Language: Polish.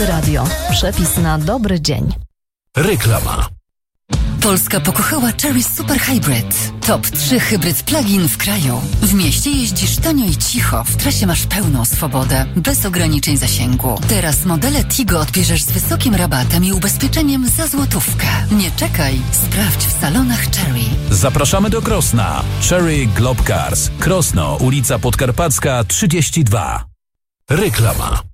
Halo Radio. Przepis na dobry dzień. Reklama. Polska pokochała Chery Super Hybrid. Top 3 hybryd plug-in w kraju. W mieście jeździsz tanio i cicho, w trasie masz pełną swobodę, bez ograniczeń zasięgu. Teraz modele Tigo odbierzesz z wysokim rabatem i ubezpieczeniem za złotówkę. Nie czekaj, sprawdź w salonach Chery. Zapraszamy do Krosna. Chery Globe Cars. Krosno, ulica Podkarpacka 32. Reklama.